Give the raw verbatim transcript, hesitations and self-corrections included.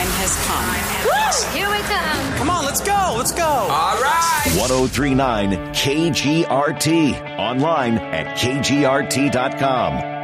time has come. Here we come. Come on, let's go. Let's go. All right. ten thirty-nine K G R T. Online at K G R T dot com.